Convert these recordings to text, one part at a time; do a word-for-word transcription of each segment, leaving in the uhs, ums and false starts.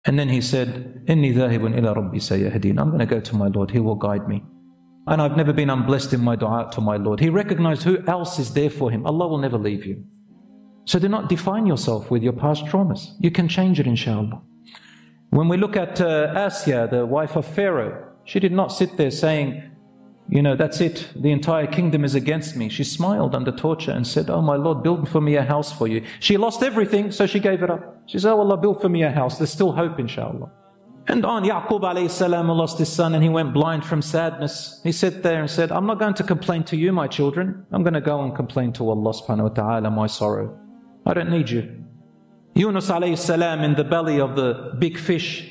And then he said, Inni dhahibun ila rabbi sayahdin. I'm going to go to my Lord, He will guide me. And I've never been unblessed in my dua to my Lord. He recognized who else is there for him. Allah will never leave you. So do not define yourself with your past traumas. You can change it, inshallah. When we look at uh, Asya, the wife of Pharaoh, she did not sit there saying, you know, that's it, the entire kingdom is against me. She smiled under torture and said, oh my Lord, build for me a house for you. She lost everything, so she gave it up. She said, oh Allah, build for me a house. There's still hope, inshallah. And on Yaqub alayhi salam lost his son and he went blind from sadness. He sat there and said, I'm not going to complain to you, my children. I'm going to go and complain to Allah subhanahu wa ta'ala my sorrow. I don't need you. Yunus alayhi salam in the belly of the big fish,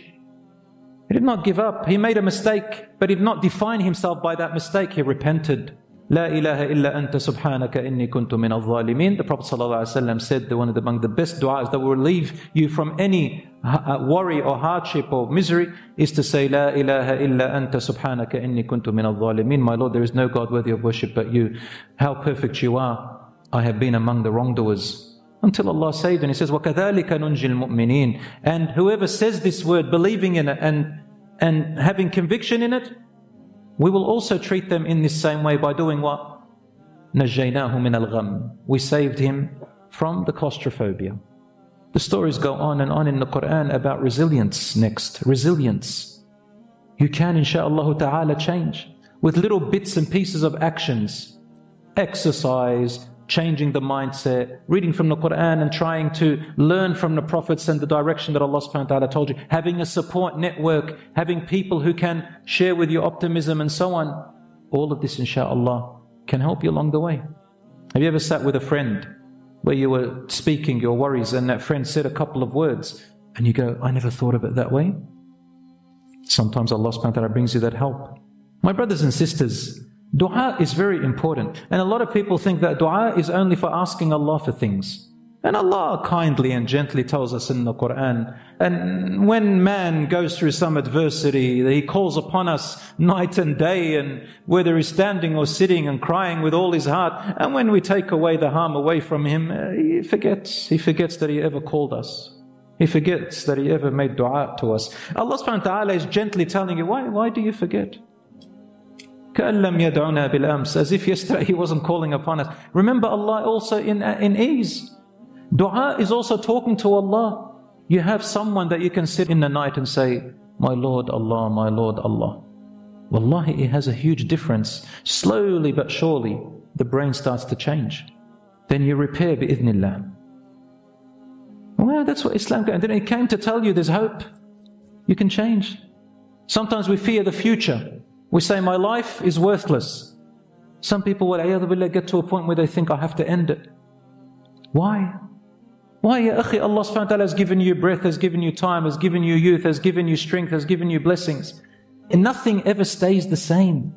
he did not give up. He made a mistake, but he did not define himself by that mistake. He repented. La ilaha illa anta subhanaka inni kuntu min al-zalimin. The Prophet ﷺ said that one of the, among the best du'as that will relieve you from any uh, worry or hardship or misery is to say, La ilaha illa anta subhanaka inni kuntu min al-zalimin. My Lord, there is no God worthy of worship but you. How perfect you are. I have been among the wrongdoers. Until Allah saved, and He says, وَكَذَلِكَ نُنْجِ الْمُؤْمِنِينَ. And whoever says this word, believing in it and, and having conviction in it, we will also treat them in this same way by doing what? نَجَّيْنَاهُ مِنَ الْغَمِّ. We saved him from the claustrophobia. The stories go on and on in the Quran about resilience next. Resilience. You can, insha'Allah ta'ala, change with little bits and pieces of actions. Exercise, changing the mindset, reading from the Quran and trying to learn from the prophets and the direction that Allah subhanahu wa ta'ala told you, having a support network, having people who can share with you optimism and so on. All of this, inshaAllah, can help you along the way. Have you ever sat with a friend where you were speaking your worries and that friend said a couple of words and you go, I never thought of it that way? Sometimes Allah subhanahu wa ta'ala brings you that help. My brothers and sisters, dua is very important, and a lot of people think that dua is only for asking Allah for things. And Allah kindly and gently tells us in the Quran, and when man goes through some adversity, He calls upon us night and day, and whether he's standing or sitting and crying with all his heart, and when we take away the harm away from him, he forgets, he forgets that He ever called us. He forgets that He ever made dua to us. Allah subhanahu wa ta'ala is gently telling you, why, why do you forget? As if yesterday He wasn't calling upon us. Remember Allah also in, in ease. Dua is also talking to Allah. You have someone that you can sit in the night and say, my Lord Allah, my Lord Allah. Wallahi, it has a huge difference. Slowly but surely, the brain starts to change. Then you repair bi'idhnillah. Well, that's what Islam came. And then it came to tell you there's hope. You can change. Sometimes we fear the future. We say, my life is worthless. Some people will get to a point where they think, I have to end it. Why? Why, ya akhi? Allah subhanahu wa ta'ala has given you breath, has given you time, has given you youth, has given you strength, has given you blessings. And nothing ever stays the same.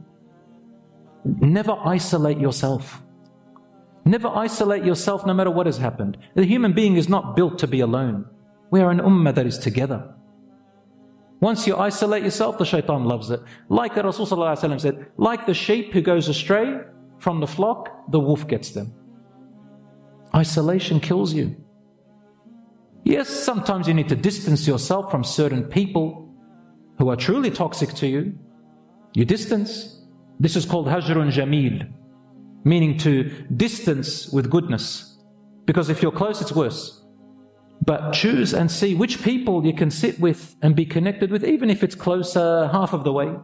Never isolate yourself. Never isolate yourself no matter what has happened. The human being is not built to be alone. We are an ummah that is together. Once you isolate yourself, the shaitan loves it. Like the Rasul sallallahu alaihi wasallam said, like the sheep who goes astray from the flock, the wolf gets them. Isolation kills you. Yes, sometimes you need to distance yourself from certain people who are truly toxic to you. You distance. This is called hajrun jameel, meaning to distance with goodness. Because if you're close, it's worse. But choose and see which people you can sit with and be connected with, even if it's closer half of the way,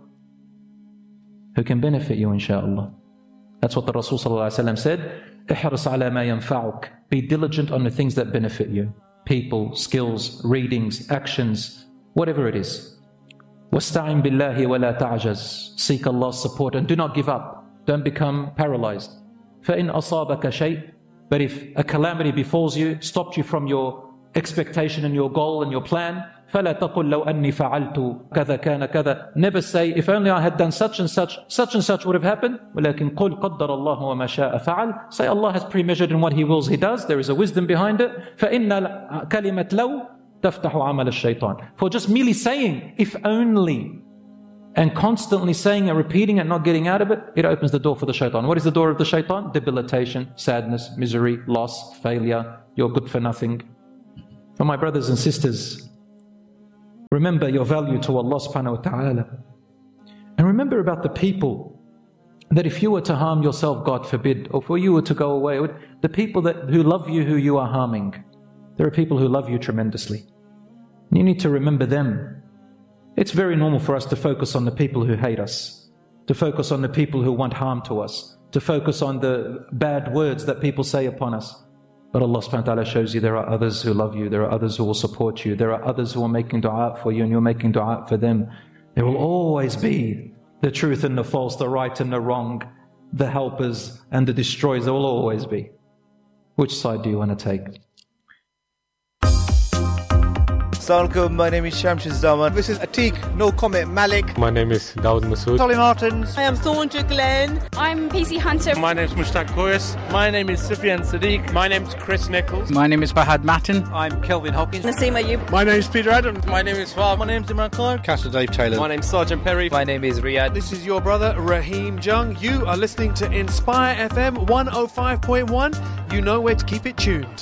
who can benefit you, inshaAllah. That's what the Rasul ﷺ said, احرص على ما ينفعك. Be diligent on the things that benefit you. People, skills, readings, actions, whatever it is. واستعن بالله ولا تعجز. Seek Allah's support and do not give up. Don't become paralyzed. فإن أصابك شيء. But if a calamity befalls you, stopped you from your expectation and your goal and your plan, فَلَا تَقُلْ لَوْ أَنِّي فَعَلْتُ كَذَا كَانَ كَذَا. Never say, if only I had done such and such, such and such would have happened. وَلَكِنْ قُلْ قَدَّرَ اللَّهُ وَمَا شَاءَ فَعَلْ. Say, Allah has pre-measured in what He wills, He does. There is a wisdom behind it. فَإِنَّ كَلِمَةْ لَوْ تَفْتَحُ عَمَلَ الشَّيْطَانِ. For just merely saying, if only, and constantly saying and repeating and not getting out of it, it opens the door for the shaitan. What is the door of the shaitan? Debilitation, sadness, misery, loss, failure. You're good for nothing. For my brothers and sisters, Remember your value to Allah subhanahu wa ta'ala. And remember about the people that if you were to harm yourself, God forbid, or for you were to go away, the people that who love you, who you are harming, there are people who love you tremendously. You need to remember them. It's very normal for us to focus on the people who hate us, to focus on the people who want harm to us, to focus on the bad words that people say upon us. But Allah subhanahu wa ta'ala shows you there are others who love you, there are others who will support you, there are others who are making dua for you and you're making dua for them. There will always be the truth and the false, the right and the wrong, the helpers and the destroyers. There will always be. Which side do you want to take? Assalamu alaikum, my name is Shamshid Zaman. This is Atiq, no comment, Malik. My name is Dawood Masood. Solly Martins. I am Thornja Glenn. I'm P C Hunter. My name is Mushtaq Koyas. My name is Sufyan Sadiq. My name is Chris Nichols. My name is Fahad Matin. I'm Kelvin Hopkins. Naseema Ayub. My name is Peter Adams. My name is Fahad. My name is Imran Khan. Castle Dave Taylor. My name is Sergeant Perry. My name is Riyadh. This is your brother Raheem Jung. You are listening to Inspire F M one oh five point one. You know where to keep it tuned.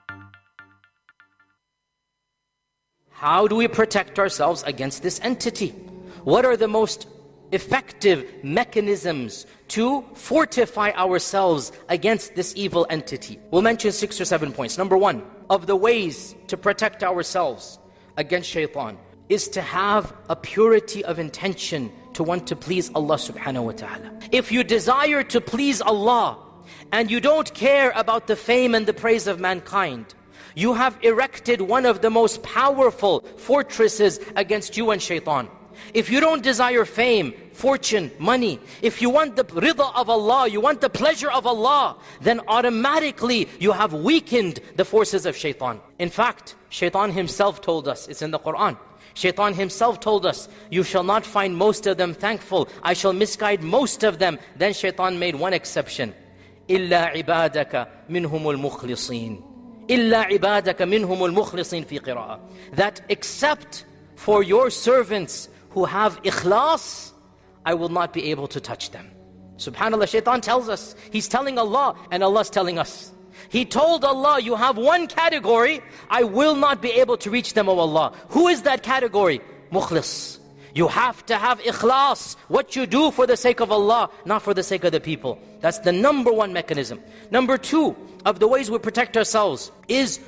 How do we protect ourselves against this entity? What are the most effective mechanisms to fortify ourselves against this evil entity? We'll mention six or seven points. Number one, of the ways to protect ourselves against shaitan is to have a purity of intention to want to please Allah subhanahu wa ta'ala. If you desire to please Allah and you don't care about the fame and the praise of mankind, you have erected one of the most powerful fortresses against you and shaitan. If you don't desire fame, fortune, money, if you want the rida of Allah, you want the pleasure of Allah, then automatically you have weakened the forces of shaitan. In fact, shaitan himself told us, it's in the Quran, shaitan himself told us, you shall not find most of them thankful, I shall misguide most of them. Then shaitan made one exception. إِلَّا عِبَادَكَ مِنْهُمُ الْمُخْلِصِينَ إِلَّا عِبَادَكَ مِنْهُمُ الْمُخْلِصِينَ فِي قِرَاءَةٍ. That except for your servants who have ikhlas, I will not be able to touch them. SubhanAllah, shaitan tells us, he's telling Allah and Allah's telling us. He told Allah, you have one category, I will not be able to reach them, O Allah. Who is that category? Mukhlis. You have to have ikhlas, what you do for the sake of Allah, not for the sake of the people. That's the number one mechanism. Number two of the ways we protect ourselves is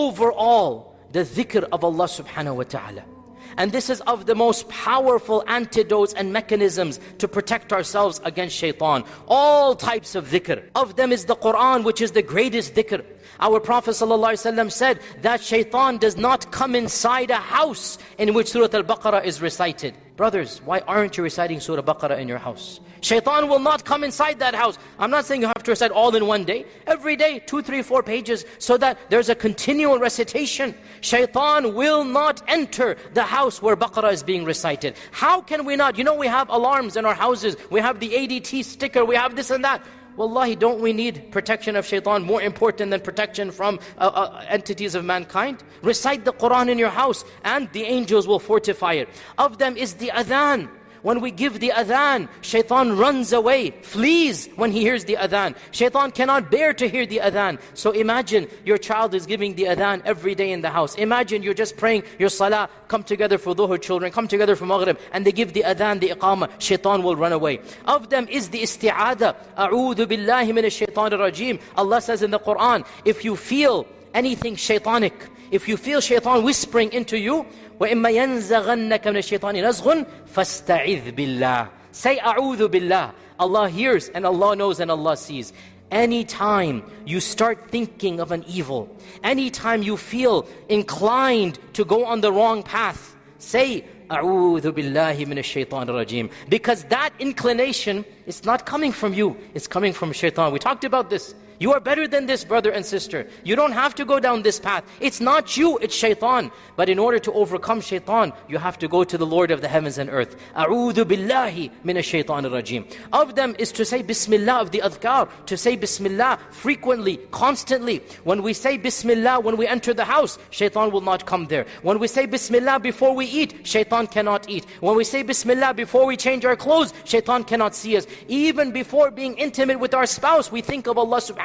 overall the dhikr of Allah subhanahu wa ta'ala. And this is of the most powerful antidotes and mechanisms to protect ourselves against shaitan. All types of dhikr. Of them is the Quran, which is the greatest dhikr. Our Prophet ﷺ said that shaitan does not come inside a house in which Surah Al-Baqarah is recited. Brothers, why aren't you reciting Surah Al-Baqarah in your house? Shaitan will not come inside that house. I'm not saying you have to recite all in one day. Every day, two, three, four pages, so that there's a continual recitation. Shaitan will not enter the house where Baqarah is being recited. How can we not? You know, we have alarms in our houses. We have the A D T sticker. We have this and that. Wallahi, don't we need protection of shaitan more important than protection from uh, uh, entities of mankind? Recite the Quran in your house and the angels will fortify it. Of them is the adhan. When we give the adhan, shaitan runs away, flees when he hears the adhan. Shaitan cannot bear to hear the adhan. So imagine your child is giving the adhan every day in the house. Imagine you're just praying your salah, come together for dhuhr, children, come together for maghrib, and they give the adhan, the iqamah, shaitan will run away. Of them is the isti'adha. A'udhu billahi minash shaitanir rajim. Allah says in the Quran, if you feel anything shaitanic, if you feel shaitan whispering into you, وَإِمَّا يَنزَغَنَّكَ مِنَ الشَّيْطَانِ نَزْغٌ فَاسْتَعِذْ بِاللَّهِ. Say a'udhu billah. Allah hears and Allah knows and Allah sees. Anytime you start thinking of an evil, anytime you feel inclined to go on the wrong path, say a'udhu billahi minash shaitanir rajim. Because that inclination is not coming from you, it's coming from shaitan. We talked about this. You are better than this, brother and sister. You don't have to go down this path. It's not you, it's shaitan. But in order to overcome shaitan, you have to go to the Lord of the heavens and earth. A'udhu billahi minash shaitanir rajim. Of them is to say Bismillah of the adhkar, to say Bismillah frequently, constantly. When we say Bismillah when we enter the house, shaitan will not come there. When we say Bismillah before we eat, shaitan cannot eat. When we say Bismillah before we change our clothes, shaitan cannot see us. Even before being intimate with our spouse, we think of Allah subhanahu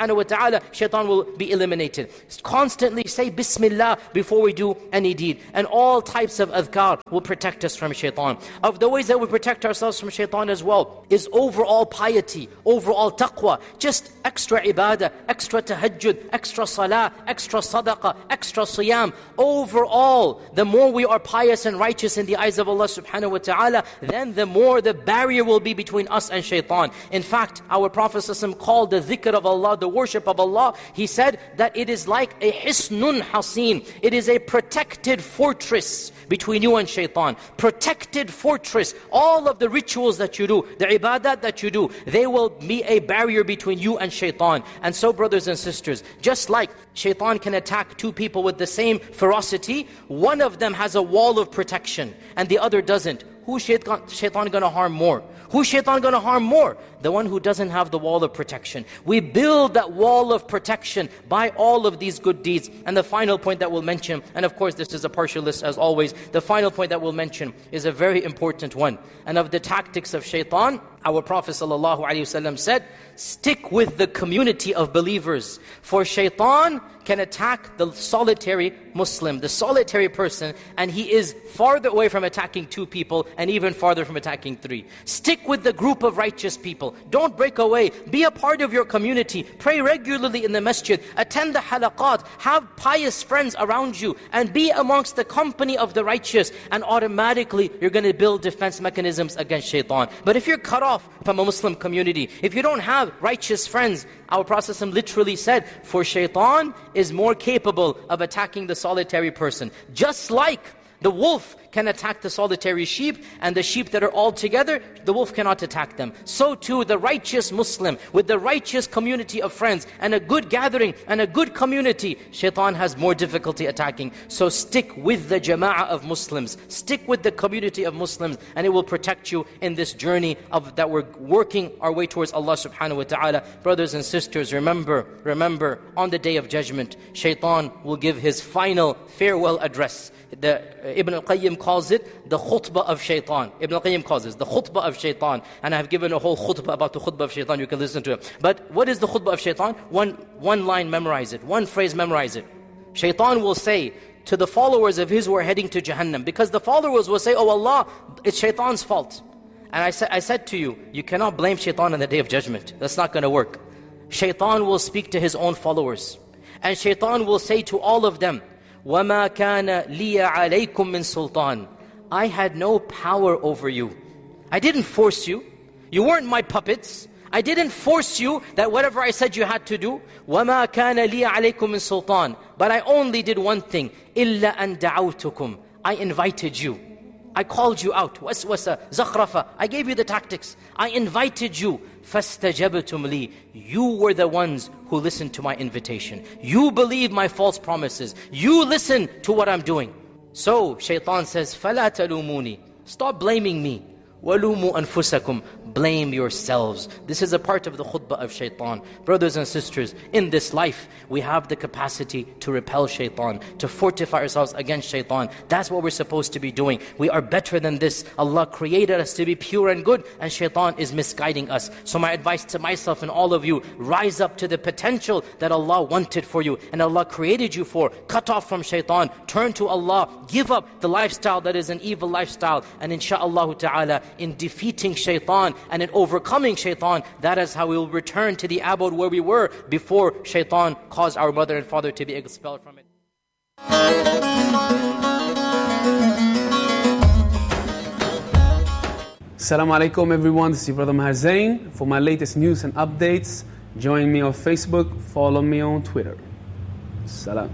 subhanahu wa ta'ala, shaitan will be eliminated. Constantly say Bismillah before we do any deed. And all types of adhkar will protect us from shaitan. Of the ways that we protect ourselves from shaitan as well is overall piety, overall taqwa, just extra ibadah, extra tahajjud, extra salah, extra sadaqah, extra siyam. Overall, the more we are pious and righteous in the eyes of Allah subhanahu wa ta'ala, then the more the barrier will be between us and shaitan. In fact, our Prophet ﷺ called the dhikr of Allah, the worship of Allah, he said that it is like a hisnun hasin. It is a protected fortress between you and shaitan. Protected fortress. All of the rituals that you do, the ibadat that you do, they will be a barrier between you and shaitan. And so, brothers and sisters, just like shaitan can attack two people with the same ferocity, one of them has a wall of protection and the other doesn't. Who's shaitan, shaitan going to harm more? Who's shaitan going to harm more? The one who doesn't have the wall of protection. We build that wall of protection by all of these good deeds. And the final point that we'll mention, and of course this is a partial list as always, the final point that we'll mention is a very important one. And of the tactics of shaitan, our Prophet ﷺ said, stick with the community of believers. For shaitan can attack the solitary Muslim, the solitary person, and he is farther away from attacking two people and even farther from attacking three. Stick with the group of righteous people. Don't break away. Be a part of your community. Pray regularly in the masjid. Attend the halaqat. Have pious friends around you and be amongst the company of the righteous, and automatically you're going to build defense mechanisms against shaitan. But if you're cut off from a Muslim community, if you don't have righteous friends, our Prophet literally said, for shaitan is more capable of attacking the solitary person. Just like the wolf can attack the solitary sheep, and the sheep that are all together, the wolf cannot attack them. So too, the righteous Muslim, with the righteous community of friends, and a good gathering, and a good community, shaitan has more difficulty attacking. So stick with the jama'ah of Muslims, stick with the community of Muslims, and it will protect you in this journey of that we're working our way towards Allah subhanahu wa ta'ala. Brothers and sisters, remember, remember, on the Day of Judgment, shaitan will give his final farewell address. The, uh, Ibn al-Qayyim calls it the khutbah of shaitan. Ibn al-Qayyim calls it the khutbah of shaitan. And I have given a whole khutbah about the khutbah of shaitan. You can listen to it. But what is the khutbah of shaitan? One, one line, memorize it. One phrase, memorize it. Shaitan will say to the followers of his who are heading to Jahannam, because the followers will say, oh Allah, it's shaitan's fault. And I, sa- I said to you, you cannot blame shaitan on the Day of Judgment. That's not going to work. Shaitan will speak to his own followers. And shaitan will say to all of them, وَمَا كَانَ لِيَ عَلَيْكُمْ مِنْ سُلْطَانٍ. I had no power over you. I didn't force you. You weren't my puppets. I didn't force you that whatever I said you had to do. وَمَا كَانَ لِيَ عَلَيْكُمْ مِنْ سُلْطَانٍ. But I only did one thing. إِلَّا أَنْ دَعَوْتُكُمْ. I invited you. I called you out. Waswasa, zakhrafa. I gave you the tactics. I invited you. فَاسْتَجَبْتُمْ لِي. You were the ones who listened to my invitation. You believe my false promises. You listen to what I'm doing. So, shaitan says, فَلَا تَلُومُونِي. Stop blaming me. وَلُومُوا أَنفُسَكُمْ. Blame yourselves. This is a part of the khutbah of shaitan. Brothers and sisters, in this life, we have the capacity to repel shaitan, to fortify ourselves against shaitan. That's what we're supposed to be doing. We are better than this. Allah created us to be pure and good, and shaitan is misguiding us. So my advice to myself and all of you, rise up to the potential that Allah wanted for you, and Allah created you for. Cut off from shaitan, turn to Allah, give up the lifestyle that is an evil lifestyle, and insha'Allah ta'ala, in defeating shaitan, and in overcoming shaitan, that is how we will return to the abode where we were before shaitan caused our mother and father to be expelled from it. Assalamu alaikum everyone, this is your brother Maher Zain. For my latest news and updates, join me on Facebook, follow me on Twitter. Salam.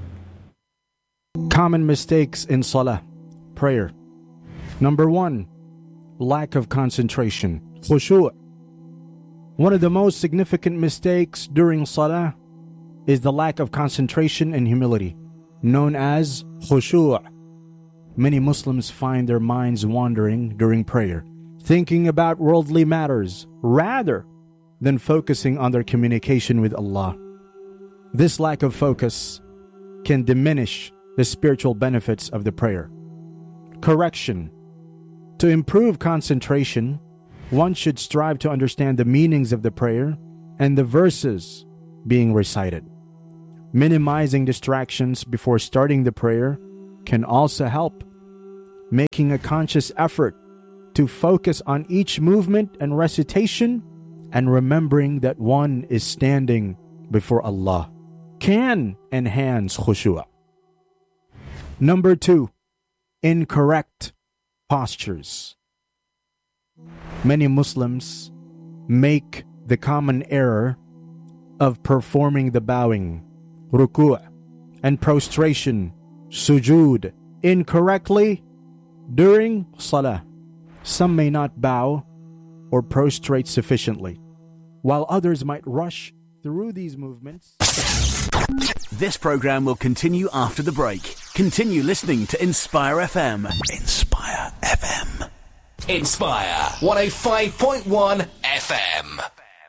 Common mistakes in salah, prayer. Number one, lack of concentration, khushu'. One of the most significant mistakes during salah is the lack of concentration and humility, known as khushu'. Many Muslims find their minds wandering during prayer, thinking about worldly matters rather than focusing on their communication with Allah. This lack of focus can diminish the spiritual benefits of the prayer. Correction. To improve concentration, one should strive to understand the meanings of the prayer and the verses being recited. Minimizing distractions before starting the prayer can also help. Making a conscious effort to focus on each movement and recitation and remembering that one is standing before Allah can enhance khushu'. Number two, incorrect postures. Many Muslims make the common error of performing the bowing, ruku', and prostration, sujood, incorrectly during salah. Some may not bow or prostrate sufficiently, while others might rush through these movements. This program will continue after the break. Continue listening to Inspire F M. Inspire F M. Inspire one oh five point one F M.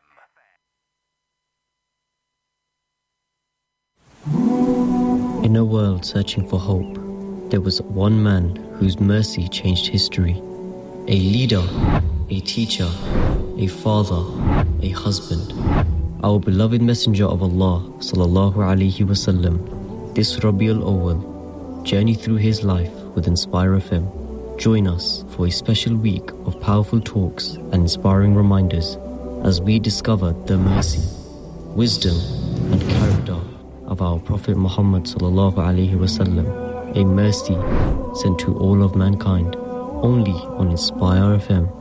In a world searching for hope, there was one man whose mercy changed history. A leader, a teacher, a father, a husband. Our beloved Messenger of Allah, sallallahu alaihi wasallam. This Rabiul Awwal, journey through his life with Inspire F M. Join us for a special week of powerful talks and inspiring reminders as we discover the mercy, wisdom, and character of our Prophet Muhammad sallallahu alaihi wasallam, a mercy sent to all of mankind, only on Inspire F M.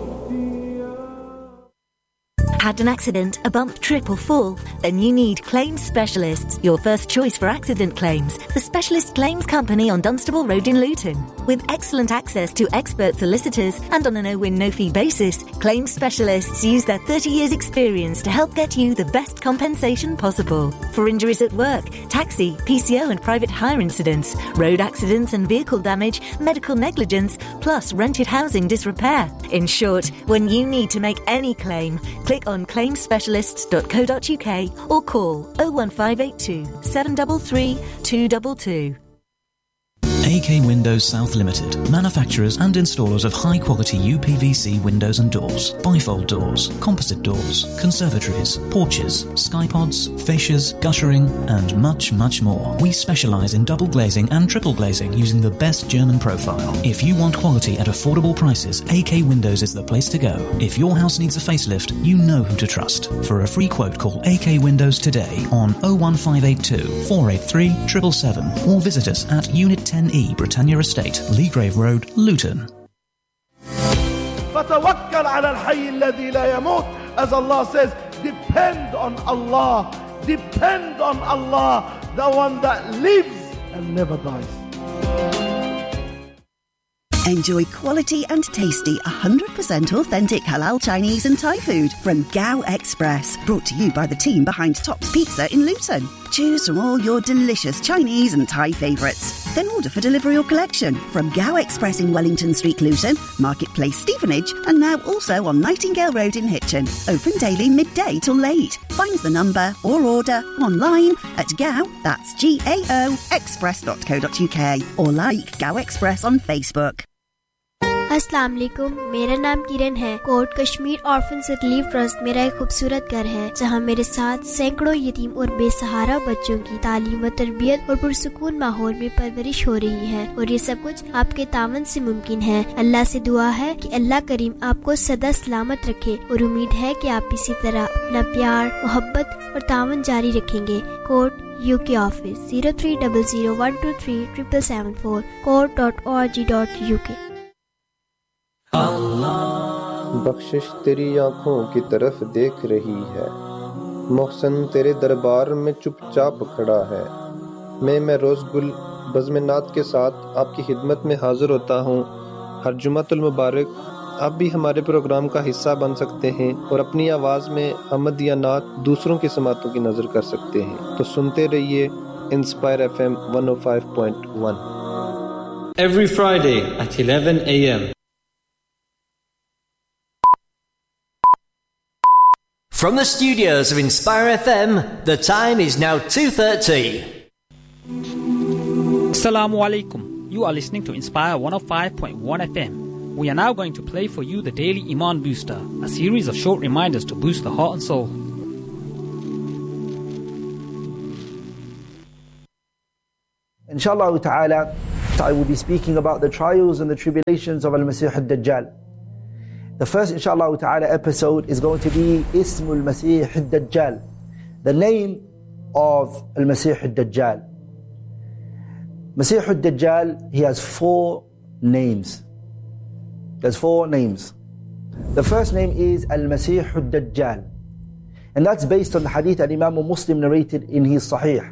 Had an accident, a bump, trip or fall? Then you need Claims Specialists, your first choice for accident claims. The specialist claims company on Dunstable Road in Luton. With excellent access to expert solicitors and on a no-win, no-fee basis, Claims Specialists use their thirty years experience to help get you the best compensation possible. For injuries at work, taxi, P C O and private hire incidents, road accidents and vehicle damage, medical negligence, plus rented housing disrepair. In short, when you need to make any claim, click on claims specialists dot co dot uk or call oh one five eight two, seven three three, two two two. A K Windows South Limited, manufacturers and installers of high-quality U P V C windows and doors, bifold doors, composite doors, conservatories, porches, skypods, fascias, guttering, and much, much more. We specialize in double glazing and triple glazing using the best German profile. If you want quality at affordable prices, A K Windows is the place to go. If your house needs a facelift, you know who to trust. For a free quote, call A K Windows today on oh one five eight two, four eight three, seven seven seven or visit us at Unit ten E, Britannia Estate, Leagrave Road, Luton. فتوكل على الحي الذي لا يموت. As Allah says, depend on Allah, depend on Allah, the one that lives and never dies. Enjoy quality and tasty one hundred percent authentic halal Chinese and Thai food from Gao Express, brought to you by the team behind Tops Pizza in Luton. Choose from all your delicious Chinese and Thai favourites. Then order for delivery or collection from Gao Express in Wellington Street, Luton, Marketplace, Stevenage, and now also on Nightingale Road in Hitchin. Open daily midday till late. Find the number or order online at Gao, that's G A O, express dot co dot uk, or like Gao Express on Facebook. अस्सलाम वालेकुम, मेरा नाम किरण है। Coat Kashmir orphans relief trust मेरा एक खूबसूरत घर है जहां मेरे साथ सैकड़ों यतीम और बेसहारा बच्चों की तालीम व तरबियत और पुरसुकून माहौल में परवरिश हो रही है, और ये सब कुछ आपके तावन से मुमकिन है। अल्लाह से दुआ है कि अल्लाह करीम आपको सदा सलामत रखे, और उम्मीद है कि आप इसी तरह अपना प्यार, मोहब्बत और तावन जारी रखेंगे। Coat UK office zero three double zero one two three triple seven four coat dot O R G dot U के। बख्शिश तेरी आंखों की तरफ देख रही है, मोहसन तेरे दरबार में चुपचाप खड़ा है। मैं मैं रोज़ गुल बज़्म-ए-नात के साथ आपकी खिदमत में हाजिर होता हूँ। हर जुमातुल मुबारक आप भी हमारे प्रोग्राम का हिस्सा बन सकते हैं और अपनी आवाज़ में हमद या नात दूसरों की समातों की नज़र कर सकते हैं। तो सुनते रहिए inspire F M one oh five point one. Every Friday at eleven a m From the studios of Inspire F M, the time is now two thirty. Assalamu alaikum. You are listening to Inspire one oh five point one F M. We are now going to play for you the Daily Iman Booster, a series of short reminders to boost the heart and soul. inshallah ta'ala, I will be speaking about the trials and the tribulations of Al-Masih al-Dajjal. The first inshallah ta'ala episode is going to be Ismul Masih al-Dajjal, the name of Al-Masih al-Dajjal. Masih al-Dajjal, he has four names. There's four names. The first name is Al-Masih al-Dajjal, and that's based on the hadith that Imam Muslim narrated in his Sahih.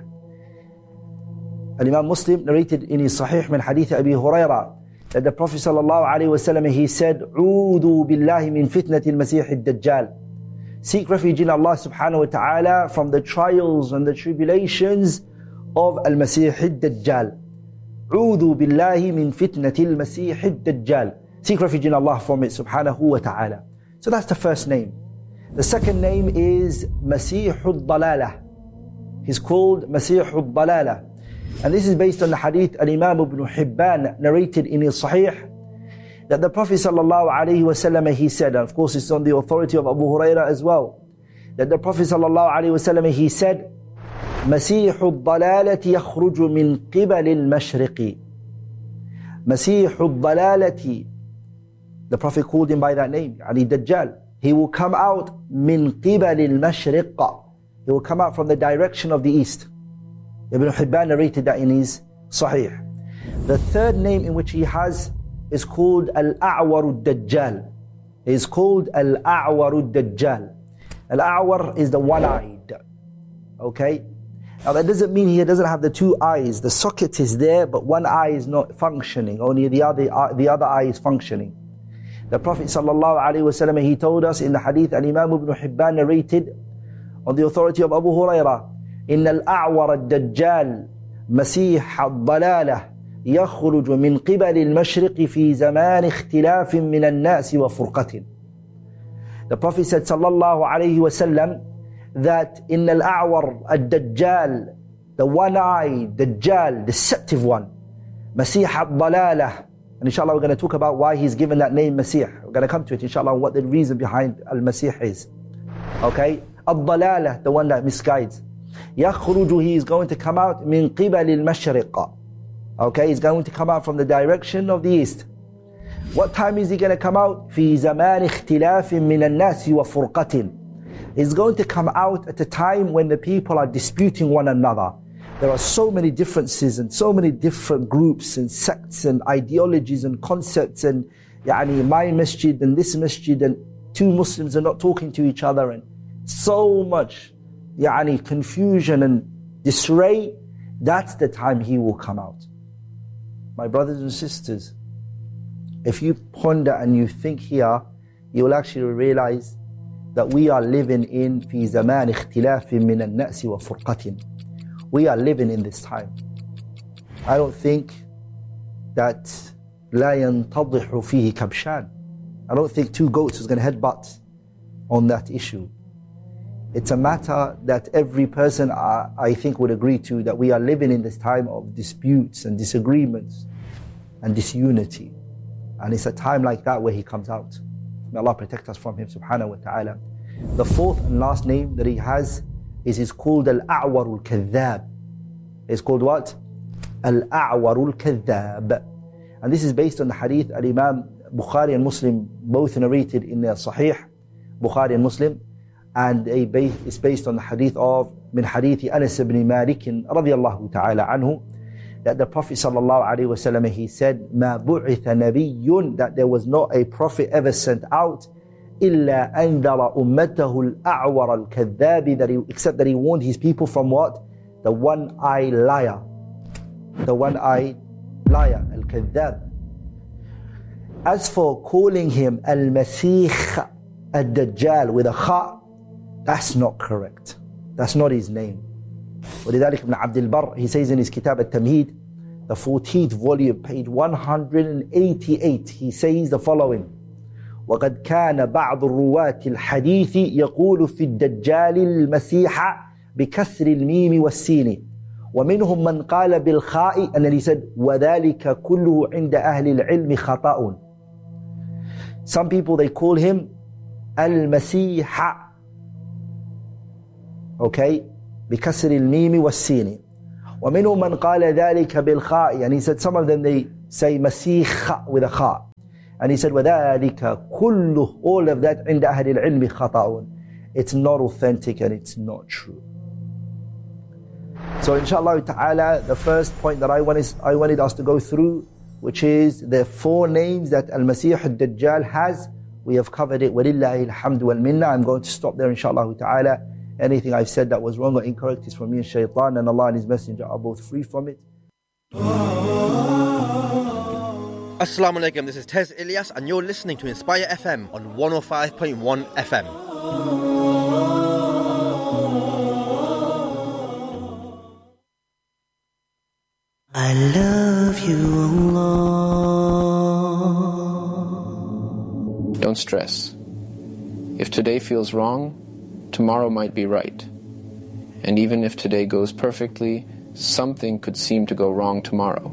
Imam Muslim narrated in his Sahih min hadith Abi Hurairah that the Prophet sallallahu alaihi wasallam, he said, "Udu billahi min fitnati al-Masih al-Dajjal." Seek refuge in Allah subhanahu wa ta'ala from the trials and the tribulations of Al-Masih al-Dajjal. Udu billahi min fitnati al-Masih al-Dajjal. Seek refuge in Allah from it subhanahu wa ta'ala. So that's the first name. The second name is Masih al-Dalalah. He's called Masih al-Dalalah. And this is based on the hadith Al-Imam Ibn Hibban narrated in his Sahih, that the Prophet sallallahu alaihi wasallam, he said, and of course it's on the authority of Abu Hurairah as well, that the Prophet sallallahu alaihi wasallam, he said, Masih al-Dalalati yakhruju min qibal al-mashriqi. Masih al-Dalalati, the Prophet called him by that name, Ali Dajjal. He will come out min qibal al-mashriq. He will come out from the direction of the east. Ibn Hibban narrated that in his Sahih. The third name in which he has is called Al-A'war al-Dajjal. It is called Al-A'war al-Dajjal. Al-A'war is the one-eyed. Okay? Now that doesn't mean he doesn't have the two eyes. The socket is there, but one eye is not functioning. Only the other, the other eye is functioning. The Prophet sallallahu alaihi wasallam, he told us in the hadith Al-Imam Ibn Hibban narrated on the authority of Abu Hurairah, إن الأعور الدجال مسيح الضلالة يخرج من قبل المشرق في زمان اختلاف من الناس وفرقة. The Prophet said sallallahu alayhi wasallam that إن الأعور الدجال, the one-eyed Dajjal, deceptive one, مسيح الضلالة. And inshallah we're going to talk about why he's given that name Masih. We're going to come to it inshallah, what the reason behind Al-Masih is. Okay? الضلالة, the one that misguides. يخرج, he is going to come out من قبل المشرق. Okay, he's going to come out from the direction of the east. What time is he going to come out? في زمان اختلاف من الناس وفرقة. He's going to come out at a time when the people are disputing one another. There are so many differences and so many different groups and sects and ideologies and concepts, and يعني, my masjid and this masjid, and two Muslims are not talking to each other, and so much يعني, confusion and disarray. That's the time he will come out. My brothers and sisters, if you ponder and you think here, you will actually realize that we are living in في زمان اختلاف من الناس وفرقة. We are living in this time. I don't think that لا ينتضح فيه كبشان. I don't think two goats is going to headbutt on that issue. It's a matter that every person, I, I think, would agree to, that we are living in this time of disputes and disagreements and disunity. And it's a time like that where he comes out. May Allah protect us from him, subhanahu wa ta'ala. The fourth and last name that he has is he's called Al-A'war al-Kadhab. It's called what? Al-A'war al-Kadhab. And this is based on the hadith Al-Imam Bukhari and Muslim both narrated in their Sahih, Bukhari and Muslim. And a base, it's based on the hadith of min hadith Anas ibn Malik radiyallahu ta'ala anhu, that the Prophet sallallahu alaihi wasallam, he said, "Ma bu'itha nabiyyun," that there was not a prophet ever sent out, illa andara ummatahu al-a'war al-kadhabi, that he, except that he warned his people from what? The one-eyed liar, the one-eyed liar, al-kadhab. As for calling him al-Masih al-Dajjal with a kha, that's not correct. That's not his name. ولذلك ابن عبد البر, he says in his Kitab al-Tamheed, the fourteenth volume, page one hundred eighty-eight, he says the following: وقد كان بعض الرواة الحديث يقول في الدجال المسيح بكسر الميم والسين ومنهم من قال بالخاء, and then he said وذلك كله عند أهل العلم خطأ. Some people, they call him al-Masih, okay, بكسر الميم والسين, وَمِنْهُمْ مَنْ قَالَ ذَلِكَ بِالْخَاءِ. And he said some of them they say Masih with a kha. And he said وَذَلِكَ كُلُّهُ. All of that عند أهل العلم خطأ. It's not authentic and it's not true. So inshallah ta'ala, the first point that I wanted, I wanted us to go through, which is the four names that Al-Masih al-Dajjal has. We have covered it. وَلِلَّهِ الْحَمْدُ وَالْمِنَّةِ. I'm going to stop there inshallah ta'ala. Anything I've said that was wrong or incorrect is from me and shaitan, and Allah and His Messenger are both free from it. Assalamu alaikum, this is Tez Ilyas and you're listening to Inspire F M on one oh five point one F M. I love you, Allah. Don't stress. If today feels wrong, tomorrow might be right. And even if today goes perfectly, something could seem to go wrong tomorrow.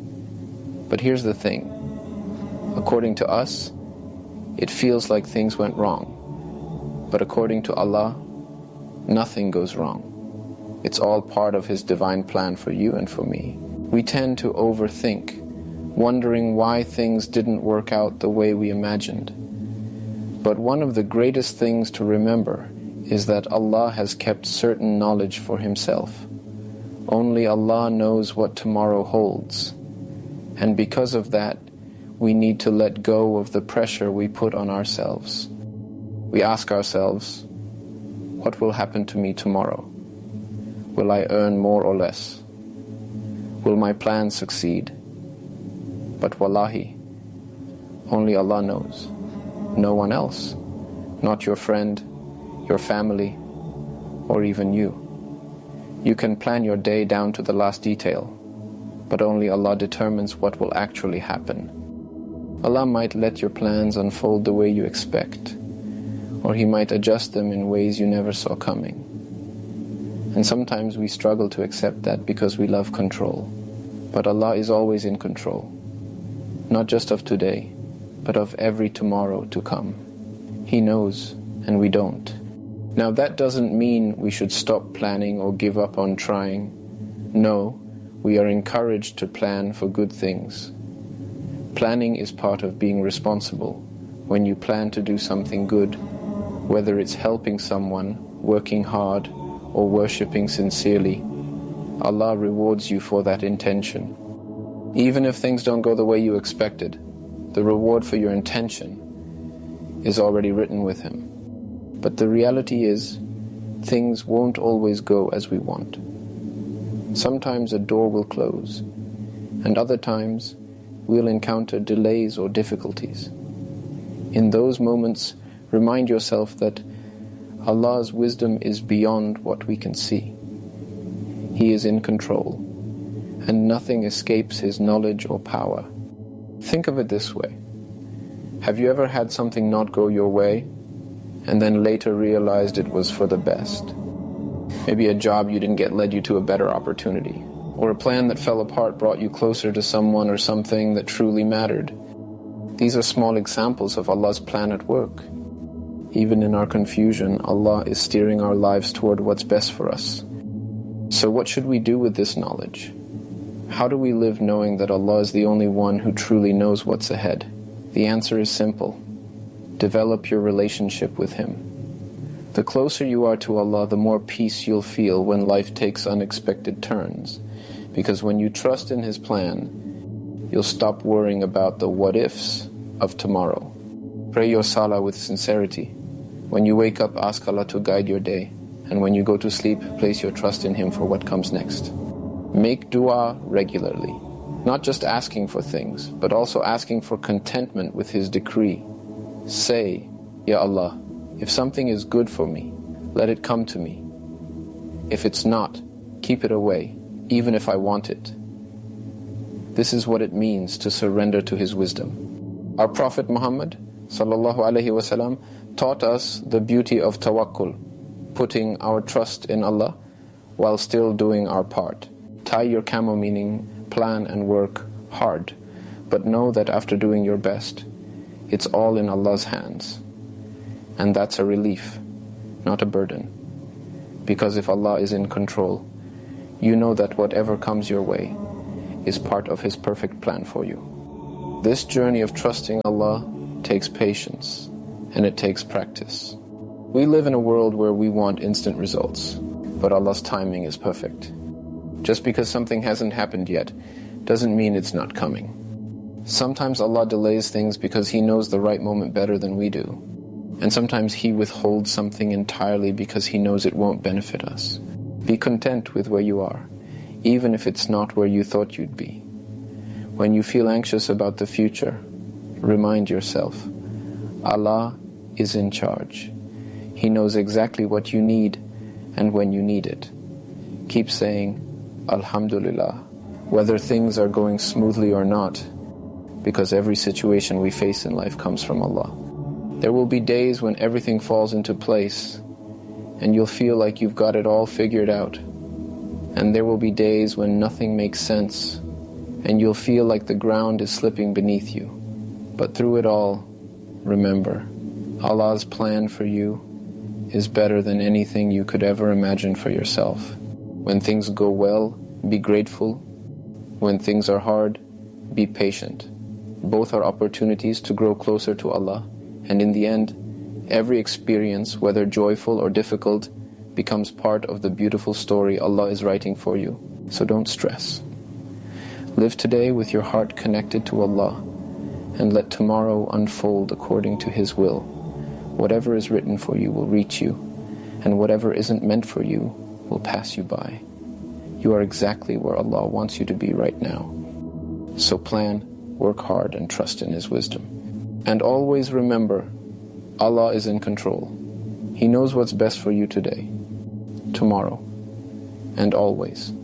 But here's the thing. According to us, it feels like things went wrong. But according to Allah, nothing goes wrong. It's all part of His divine plan for you and for me. We tend to overthink, wondering why things didn't work out the way we imagined. But one of the greatest things to remember is that Allah has kept certain knowledge for Himself. Only Allah knows what tomorrow holds. And because of that, we need to let go of the pressure we put on ourselves. We ask ourselves, what will happen to me tomorrow? Will I earn more or less? Will my plan succeed? But wallahi, only Allah knows. No one else. Not your friend, your family, or even you. You can plan your day down to the last detail, but only Allah determines what will actually happen. Allah might let your plans unfold the way you expect, or He might adjust them in ways you never saw coming. And sometimes we struggle to accept that because we love control. But Allah is always in control, not just of today, but of every tomorrow to come. He knows, and we don't. Now that doesn't mean we should stop planning or give up on trying. No, we are encouraged to plan for good things. Planning is part of being responsible. When you plan to do something good, whether it's helping someone, working hard, or worshipping sincerely, Allah rewards you for that intention. Even if things don't go the way you expected, the reward for your intention is already written with Him. But the reality is, things won't always go as we want. Sometimes a door will close, and other times we'll encounter delays or difficulties. In those moments, remind yourself that Allah's wisdom is beyond what we can see. He is in control, and nothing escapes His knowledge or power. Think of it this way. Have you ever had something not go your way, and then later realized it was for the best? Maybe a job you didn't get led you to a better opportunity, or a plan that fell apart brought you closer to someone or something that truly mattered. These are small examples of Allah's plan at work. Even in our confusion, Allah is steering our lives toward what's best for us. So what should we do with this knowledge? How do we live knowing that Allah is the only one who truly knows what's ahead? The answer is simple. Develop your relationship with Him. The closer you are to Allah, the more peace you'll feel when life takes unexpected turns. Because when you trust in His plan, you'll stop worrying about the what-ifs of tomorrow. Pray your salah with sincerity. When you wake up, ask Allah to guide your day. And when you go to sleep, place your trust in Him for what comes next. Make dua regularly. Not just asking for things, but also asking for contentment with His decree. Say, Ya Allah, if something is good for me, let it come to me. If it's not, keep it away, even if I want it. This is what it means to surrender to His wisdom. Our Prophet Muhammad sallallahu alaihi wasallam taught us the beauty of tawakkul, putting our trust in Allah while still doing our part. Tie your camel, meaning plan and work hard, but know that after doing your best, it's all in Allah's hands. And that's a relief, not a burden. Because if Allah is in control, you know that whatever comes your way is part of His perfect plan for you. This journey of trusting Allah takes patience, and it takes practice. We live in a world where we want instant results, but Allah's timing is perfect. Just because something hasn't happened yet doesn't mean it's not coming. Sometimes Allah delays things because He knows the right moment better than we do. And sometimes He withholds something entirely because He knows it won't benefit us. Be content with where you are, even if it's not where you thought you'd be. When you feel anxious about the future, remind yourself, Allah is in charge. He knows exactly what you need and when you need it. Keep saying, Alhamdulillah, whether things are going smoothly or not, because every situation we face in life comes from Allah. There will be days when everything falls into place and you'll feel like you've got it all figured out. And there will be days when nothing makes sense and you'll feel like the ground is slipping beneath you. But through it all, remember, Allah's plan for you is better than anything you could ever imagine for yourself. When things go well, be grateful. When things are hard, be patient. Both are opportunities to grow closer to Allah, and in the end, every experience, whether joyful or difficult, becomes part of the beautiful story Allah is writing for you. So don't stress. Live today with your heart connected to Allah, and let tomorrow unfold according to His will. Whatever is written for you will reach you, and whatever isn't meant for you will pass you by. You are exactly where Allah wants you to be right now. So plan, work hard, and trust in His wisdom. And always remember, Allah is in control. He knows what's best for you today, tomorrow, and always.